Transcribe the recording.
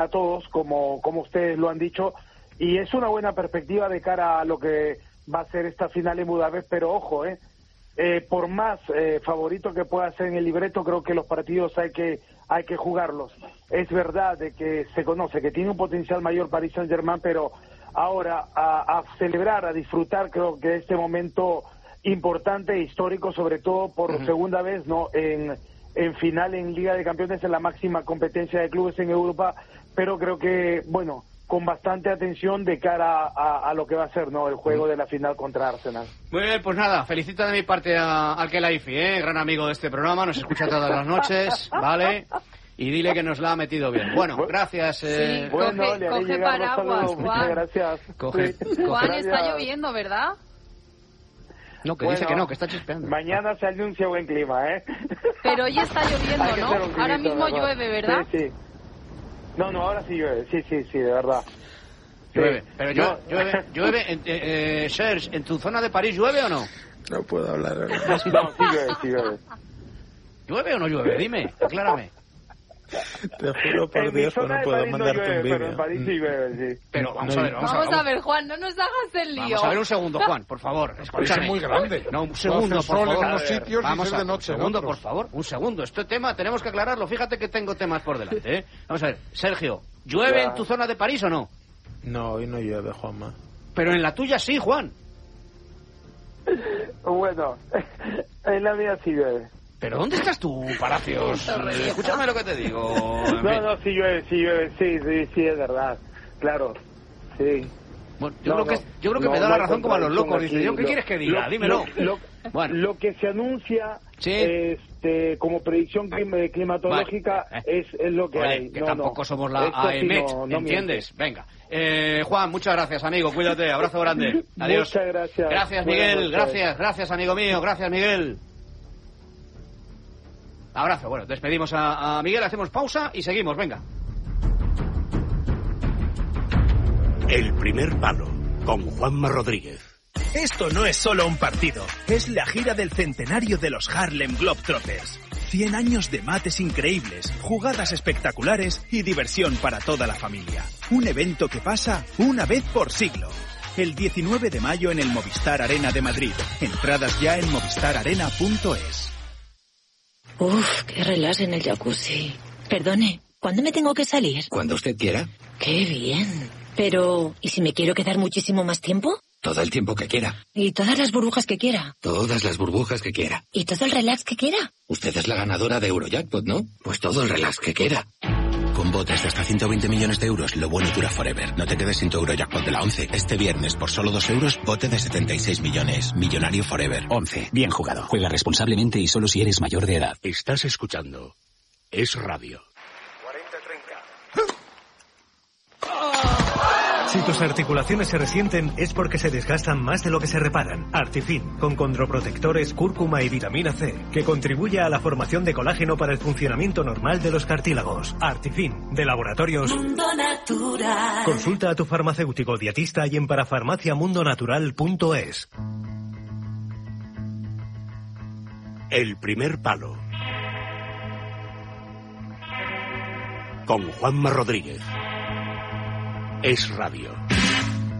a todos, como ustedes lo han dicho, y es una buena perspectiva de cara a lo que va a ser esta final en Budapest, pero ojo, por más favorito que pueda ser en el libreto, creo que los partidos hay que jugarlos. Es verdad de que se conoce que tiene un potencial mayor Paris Saint-Germain, pero ahora a celebrar, a disfrutar, creo que este momento importante e histórico, sobre todo por segunda vez, ¿no? En final en Liga de Campeones, en la máxima competencia de clubes en Europa, pero creo que, bueno, con bastante atención de cara a lo que va a ser, ¿no? El juego de la final contra Arsenal. Muy bien, pues nada, felicito de mi parte a Kelaifi, gran amigo de este programa, nos escucha todas las noches, ¿vale? Y dile que nos la ha metido bien. Bueno, gracias. Sí, bueno, coge paraguas, Juan. Muchas gracias. Juan, gracias. está lloviendo, ¿verdad? No, que dice que no, que está chispeando. Mañana se anuncia buen clima, Pero hoy está lloviendo, ¿no? Ahora mismo llueve, ¿verdad? Sí. No, ahora sí llueve, sí, de verdad. Llueve, pero llueve, Serge, ¿en tu zona de París llueve o no? No puedo hablar ahora. No, sí llueve. ¿Llueve o no llueve? Dime, aclárame. Te juro por Dios que no puedo mandarte un vídeo. Pero en París sí llueve, sí. Pero vamos a ver, Juan, no nos hagas el lío. Vamos a ver un segundo, Juan, por favor. Escúchame. Es muy grande. No, un segundo, por favor. En unos sitios vamos y de noche. Un segundo, por favor. Un segundo. Este tema tenemos que aclararlo. Fíjate que tengo temas por delante, Vamos a ver, Sergio, ¿llueve en tu zona de París o no? No, hoy no llueve, Juanma. Pero en la tuya sí, Juan. Bueno, en la mía sí llueve. ¿Pero dónde estás tú, Palacios? Escúchame lo que te digo. No, sí llueve, sí, es verdad. Claro, sí. Bueno, yo creo que me da la razón como a los locos. Dice, ¿yo qué quieres que diga? Dímelo. Bueno. Lo que se anuncia como predicción climatológica es lo que hay. Que tampoco somos la AEMET, ¿entiendes? Venga. Juan, muchas gracias, amigo. Cuídate. Abrazo grande. Adiós. Muchas gracias. Gracias, Miguel. Gracias, amigo mío. Gracias, Miguel. Abrazo. Bueno, despedimos a Miguel, hacemos pausa y seguimos. Venga. El primer palo, con Juanma Rodríguez. Esto no es solo un partido, es la gira del centenario de los Harlem Globetrotters. 100 años de mates increíbles, jugadas espectaculares y diversión para toda la familia. Un evento que pasa una vez por siglo. El 19 de mayo en el Movistar Arena de Madrid. Entradas ya en movistararena.es. Uf, qué relax en el jacuzzi. Perdone, ¿cuándo me tengo que salir? Cuando usted quiera. Qué bien. Pero, ¿y si me quiero quedar muchísimo más tiempo? Todo el tiempo que quiera. ¿Y todas las burbujas que quiera? Todas las burbujas que quiera. ¿Y todo el relax que quiera? Usted es la ganadora de Eurojackpot, ¿no? Pues todo el relax que quiera. Con botes de hasta 120 millones de euros, lo bueno dura forever. No te quedes sin tu Eurojackpot de la 11. Este viernes, por solo 2 euros, bote de 76 millones. Millonario forever. 11. Bien jugado. Juega responsablemente y solo si eres mayor de edad. Estás escuchando Es Radio. Si tus articulaciones se resienten es porque se desgastan más de lo que se reparan. Artifin, con condroprotectores, cúrcuma y vitamina C, que contribuye a la formación de colágeno para el funcionamiento normal de los cartílagos. Artifin, de Laboratorios Mundo Natural. Consulta a tu farmacéutico dietista y en parafarmaciamundonatural.es. El primer palo, con Juanma Rodríguez. Es Radio.